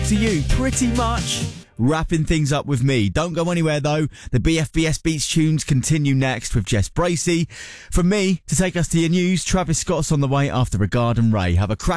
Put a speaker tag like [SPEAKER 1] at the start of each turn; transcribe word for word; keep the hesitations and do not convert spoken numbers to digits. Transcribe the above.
[SPEAKER 1] to you, pretty much wrapping things up with me. Don't go anywhere though. The B F B S Beats tunes continue next with Jess Bracey. From me, to take us to your news, Travis Scott's on the way after Regard and Ray. Have a crack.